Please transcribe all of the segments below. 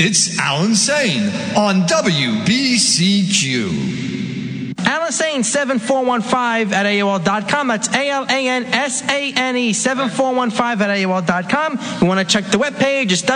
It's Alan Sane on WBCQ. Alan Sane 7415 at AOL.com. That's ALANSANE 7415 at AOL.com. You want to check the webpage? It's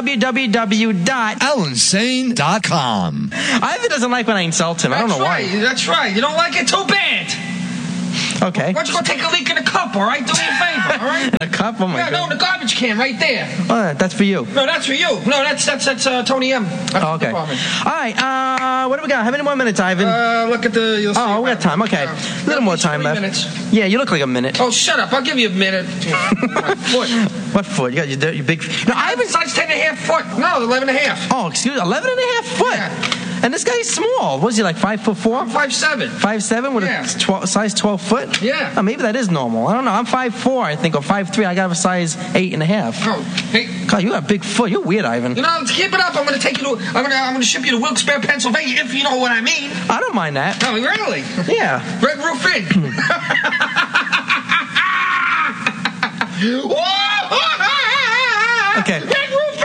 www.alansane.com. Ivan doesn't like when I insult him. I don't know why. That's right. You don't like it? Too bad. Okay. Why don't you go take a leak in a cup, all right? Do me a favor, all right? A cup? Oh, my God. No, the garbage can right there. Oh, that's for you. No, that's for you. No, that's Tony M. Oh, okay. All right. What do we got? How many more minutes, Ivan? Look at the... You'll see we got time. Okay. A little more time left. Minutes. Yeah, you look like a minute. Oh, shut up. I'll give you a minute. Foot. What foot? You got your big... No, Ivan size 10.5 foot. No, 11.5. Oh, excuse me. 11.5 foot? Yeah. And this guy's small. Was he like 5'4"? 5'7". 5'7" with a size 12 foot? Yeah. Oh, maybe that is normal. I don't know. I'm 5'4", I think, or 5'3". I got a size 8.5. Oh, hey. God, you got a big foot. You're weird, Ivan. You know, keep it up. I'm going to take you to. I'm going to ship you to Wilkes-Barre, Pennsylvania, if you know what I mean. I don't mind that. Oh, really? Yeah. Red Roof Inn. Okay. Red Roof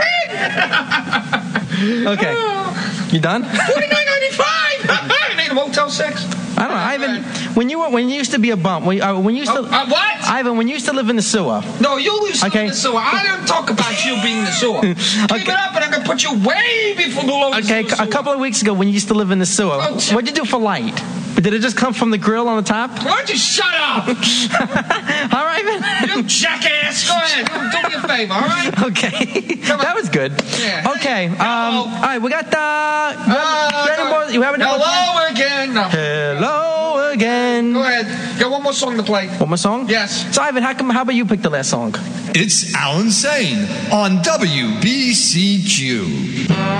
Inn. Okay. You done? $49.95. I need a Motel 6. I don't know, Ivan. When you used to be a bum, when you used to what? Ivan, when you used to live in the sewer. No, you used to live in the sewer. I don't talk about you being in the sewer. Keep it up, and I'm gonna put you way below the sewer. Okay, a couple of weeks ago, when you used to live in the sewer, what'd you do for light? Did it just come from the grill on the top? Why don't you shut up? All right, Ivan. You jackass. Go ahead. Do me a favor, all right? Okay. That was good. Yeah. Okay. All right, we got you have any more? Hello again. No. Hello again. Go ahead. Got one more song to play. One more song? Yes. So, Ivan, how about you pick the last song? It's Alan Sane on WBCQ.